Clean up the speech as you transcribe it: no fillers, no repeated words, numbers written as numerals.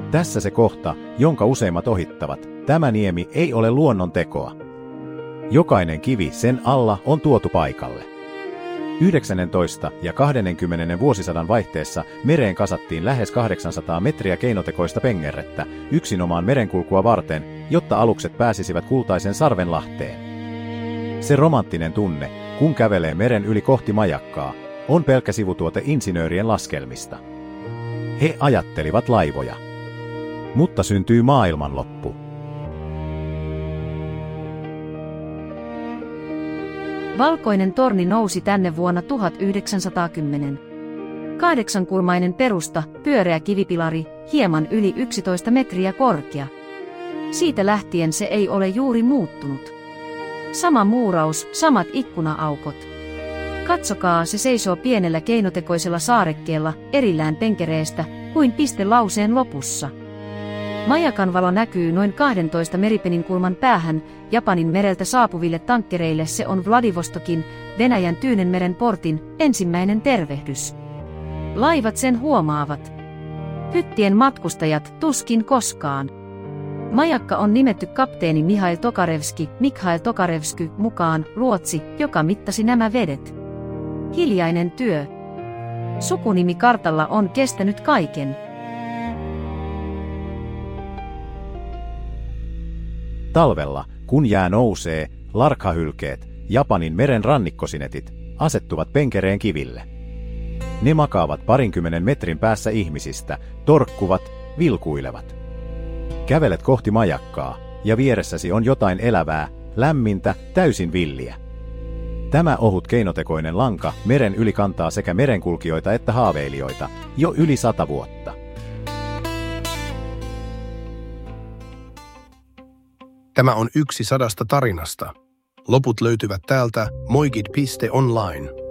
Tässä se kohta, jonka useimmat ohittavat. Tämä niemi ei ole luonnon tekoa. Jokainen kivi sen alla on tuotu paikalle. 19. ja 20. vuosisadan vaihteessa mereen kasattiin lähes 800 metriä keinotekoista pengerrettä yksinomaan merenkulkua varten, jotta alukset pääsisivät Kultaisen sarvenlahteen. Se romanttinen tunne, kun kävelee meren yli kohti majakkaa, on pelkkä sivutuote insinöörien laskelmista. He ajattelivat laivoja. Mutta syntyy maailmanloppu. Valkoinen torni nousi tänne vuonna 1910. 8-kulmainen perusta, pyöreä kivipilari, hieman yli 11 metriä korkea. Siitä lähtien se ei ole juuri muuttunut. Sama muuraus, samat ikkuna-aukot. Katsokaa, se seisoo pienellä keinotekoisella saarekkeella, erillään penkereestä, kuin piste lauseen lopussa. Majakan valo näkyy noin 12 meripeninkulman päähän, Japanin mereltä saapuville tankkereille se on Vladivostokin, Venäjän Tyynenmeren portin, ensimmäinen tervehdys. Laivat sen huomaavat. Hyttien matkustajat tuskin koskaan. Majakka on nimetty kapteeni Mikhail Tokarevsky mukaan, Ruotsi, joka mittasi nämä vedet. Hiljainen työ. Sukunimi kartalla on kestänyt kaiken. Talvella, kun jää nousee, larkhahylkeet, Japanin meren rannikkosinetit, asettuvat penkereen kiville. Ne makaavat 20 metrin päässä ihmisistä, torkkuvat, vilkuilevat. Kävelet kohti majakkaa, ja vieressäsi on jotain elävää, lämmintä, täysin villiä. Tämä ohut keinotekoinen lanka meren yli kantaa sekä merenkulkijoita että haaveilijoita, jo yli 100 vuotta. Tämä on yksi 100 tarinasta. Loput löytyvät täältä moigid.online.